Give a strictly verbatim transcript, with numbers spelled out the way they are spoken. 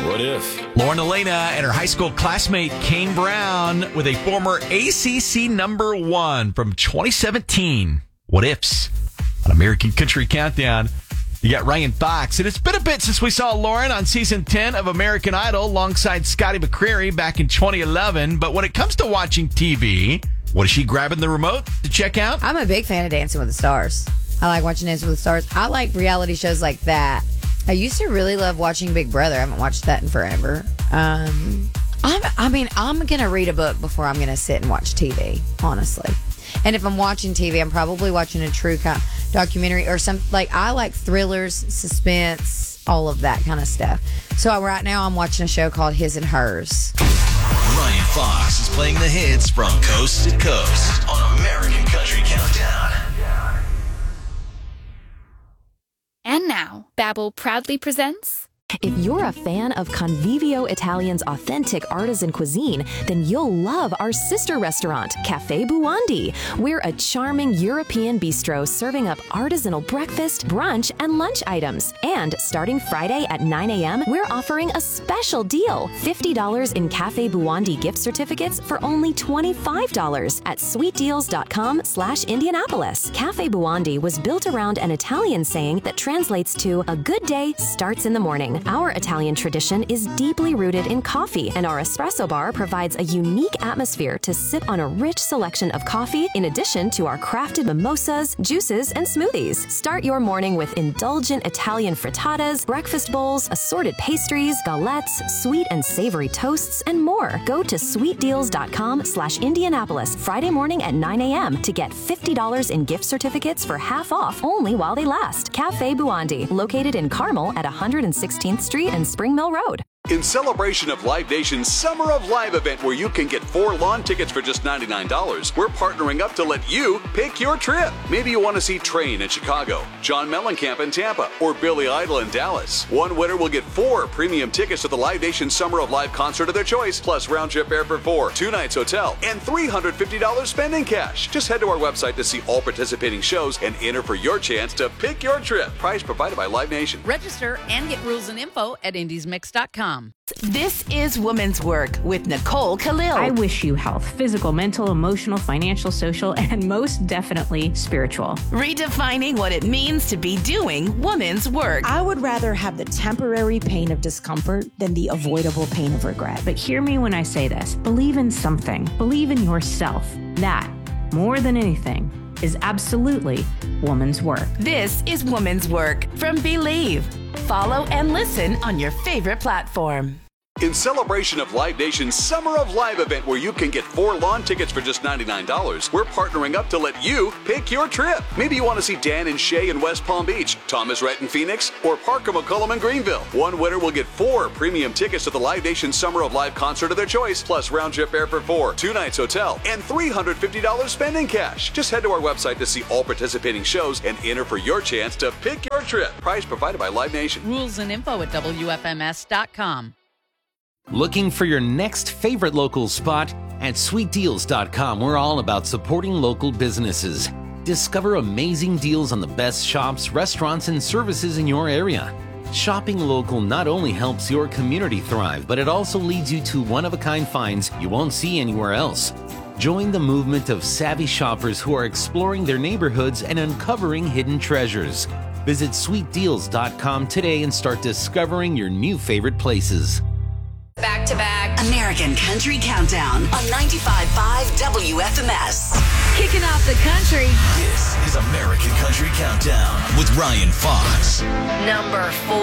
What if? Lauren Elena and her high school classmate Kane Brown with a former A C C number one from twenty seventeen. What ifs? On American Country Countdown. You got Ryan Fox. And it's been a bit since we saw Lauren on season ten of American Idol alongside Scotty McCreery back in twenty eleven. But when it comes to watching T V, what is she grabbing the remote to check out? I'm a big fan of Dancing with the Stars. I like watching Dancing with the Stars. I like reality shows like that. I used to really love watching Big Brother. I haven't watched that in forever. Um, I'm, I mean, I'm going to read a book before I'm going to sit and watch T V, honestly. And if I'm watching T V, I'm probably watching a true co- documentary or something. Like, I like thrillers, suspense, all of that kind of stuff. So right now I'm watching a show called His and Hers. Ryan Fox is playing the hits from coast to coast on American Country Countdown. And now, Babbel proudly presents... If you're a fan of Convivio Italian's authentic artisan cuisine, then you'll love our sister restaurant, Caffè Buondi. We're a charming European bistro serving up artisanal breakfast, brunch, and lunch items. And starting Friday at nine a.m., we're offering a special deal, fifty dollars in Caffè Buondi gift certificates for only twenty-five dollars at sweetdeals.com slash Indianapolis. Caffè Buondi was built around an Italian saying that translates to a good day starts in the morning. Our Italian tradition is deeply rooted in coffee, and our espresso bar provides a unique atmosphere to sip on a rich selection of coffee in addition to our crafted mimosas, juices, and smoothies. Start your morning with indulgent Italian frittatas, breakfast bowls, assorted pastries, galettes, sweet and savory toasts, and more. Go to sweetdeals.com slash Indianapolis Friday morning at nine a.m. to get fifty dollars in gift certificates for half off only while they last. Caffè Buondi, located in Carmel at one hundred sixteenth Street and Spring Mill Road. In celebration of Live Nation's Summer of Live event where you can get four lawn tickets for just ninety-nine dollars, we're partnering up to let you pick your trip. Maybe you want to see Train in Chicago, John Mellencamp in Tampa, or Billy Idol in Dallas. One winner will get four premium tickets to the Live Nation Summer of Live concert of their choice, plus round-trip air for four, two nights hotel, and three hundred fifty dollars spending cash. Just head to our website to see all participating shows and enter for your chance to pick your trip. Prize provided by Live Nation. Register and get rules and info at indies mix dot com. This is Women's Work with Nicole Khalil. I wish you health, physical, mental, emotional, financial, social, and most definitely spiritual. Redefining what it means to be doing women's work. I would rather have the temporary pain of discomfort than the avoidable pain of regret. But hear me when I say this. Believe in something. Believe in yourself. That, more than anything, is absolutely woman's work. This is Woman's Work from Believe. Follow and listen on your favorite platform. In celebration of Live Nation's Summer of Live event where you can get four lawn tickets for just ninety-nine dollars, we're partnering up to let you pick your trip. Maybe you want to see Dan and Shay in West Palm Beach, Thomas Rhett in Phoenix, or Parker McCollum in Greenville. One winner will get four premium tickets to the Live Nation Summer of Live concert of their choice, plus round-trip air for four, two nights hotel, and three hundred fifty dollars spending cash. Just head to our website to see all participating shows and enter for your chance to pick your trip. Prize provided by Live Nation. Rules and info at W F M S dot com. Looking for your next favorite local spot? At sweet deals dot com, we're all about supporting local businesses. Discover amazing deals on the best shops, restaurants, and services in your area. Shopping local not only helps your community thrive, but it also leads you to one-of-a-kind finds you won't see anywhere else. Join the movement of savvy shoppers who are exploring their neighborhoods and uncovering hidden treasures. Visit sweet deals dot com today and start discovering your new favorite places. Back to back American Country Countdown on ninety-five point five W F M S. Kicking off the country. This is American Country Countdown with Ryan Fox. Number four.